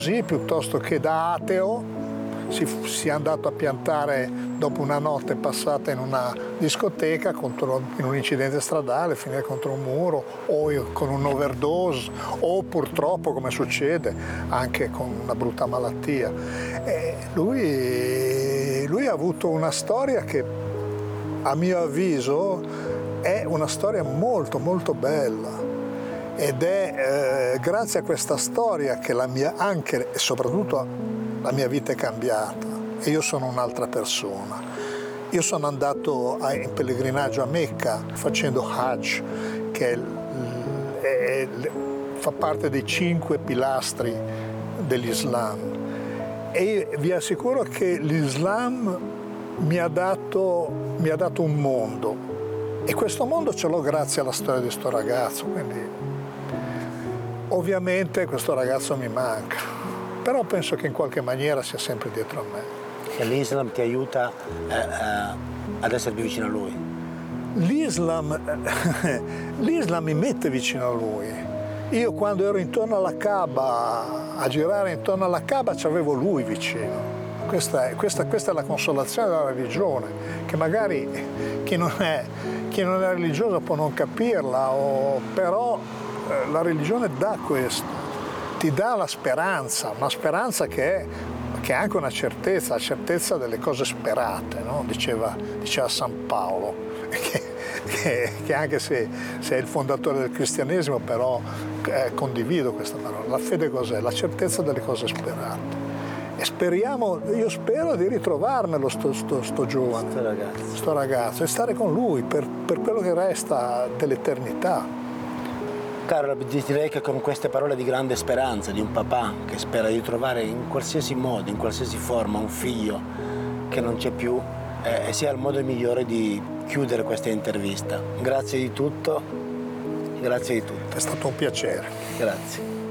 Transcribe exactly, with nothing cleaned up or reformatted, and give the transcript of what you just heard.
Così, piuttosto che da ateo, si, si è andato a piantare dopo una notte passata in una discoteca, contro, in un incidente stradale, finire contro un muro, o con un overdose, o purtroppo, come succede, anche con una brutta malattia. E lui, lui ha avuto una storia che, a mio avviso, è una storia molto, molto bella. Ed è eh, grazie a questa storia che la mia, anche e soprattutto la mia vita è cambiata e io sono un'altra persona. Io sono andato a, in pellegrinaggio a Mecca facendo Hajj, che è, è, è, fa parte dei cinque pilastri dell'Islam. E vi assicuro che l'Islam mi ha dato, mi ha dato un mondo. E questo mondo ce l'ho grazie alla storia di questo ragazzo. Quindi, ovviamente questo ragazzo mi manca, però penso che in qualche maniera sia sempre dietro a me. E l'Islam ti aiuta eh, eh, ad essere più vicino a lui? L'Islam, l'Islam mi mette vicino a lui. Io quando ero intorno alla Kaaba, a girare intorno alla Kaaba, c'avevo lui vicino. Questa è, questa, questa è la consolazione della religione, che magari chi non è, chi non è religioso può non capirla, o, però la religione dà questo, ti dà la speranza, una speranza che è, che è anche una certezza, la certezza delle cose sperate, no? diceva, diceva San Paolo, che, che, che anche se, se è il fondatore del cristianesimo, però eh, condivido questa parola. La fede cos'è? La certezza delle cose sperate. E speriamo, io spero di ritrovarmelo sto, sto, sto giovane, sto ragazzo. sto ragazzo, e stare con lui per, per quello che resta dell'eternità. Carlo, direi che con queste parole di grande speranza, di un papà che spera di trovare in qualsiasi modo, in qualsiasi forma, un figlio che non c'è più, eh, sia il modo migliore di chiudere questa intervista. Grazie di tutto, grazie di tutto. È stato un piacere. Grazie.